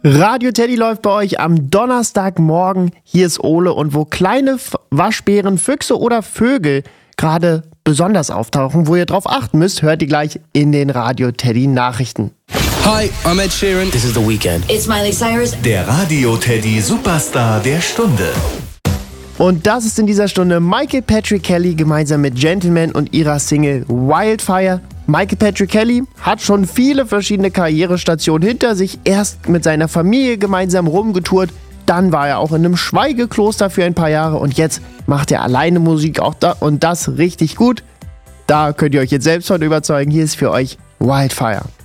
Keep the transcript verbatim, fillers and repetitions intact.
Radio Teddy läuft bei euch am Donnerstagmorgen. Hier ist Ole, und wo kleine F- Waschbären, Füchse oder Vögel gerade besonders auftauchen, wo ihr drauf achten müsst, hört ihr gleich in den Radio Teddy Nachrichten. Hi, I'm Ed Sheeran. This is The Weeknd. It's Miley Cyrus. Der Radio Teddy Superstar der Stunde. Und das ist in dieser Stunde Michael Patrick Kelly gemeinsam mit Gentleman und ihrer Single Wildfire. Michael Patrick Kelly hat schon viele verschiedene Karrierestationen hinter sich. Erst mit seiner Familie gemeinsam rumgetourt, dann war er auch in einem Schweigekloster für ein paar Jahre und jetzt macht er alleine Musik, auch da, und das richtig gut. Da könnt ihr euch jetzt selbst von überzeugen. Hier ist für euch Wildfire.